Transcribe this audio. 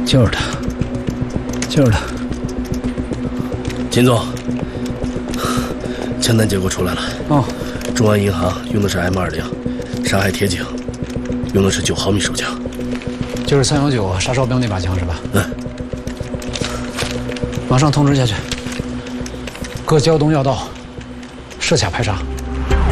就是他，就是他。 秦总，枪弹结果出来了。 哦， 中安银行用的是 M20，上海铁警用的是9毫米手枪， 就是319杀哨兵那把枪是吧？ 嗯。 马上通知下去，各胶东要道设卡排查。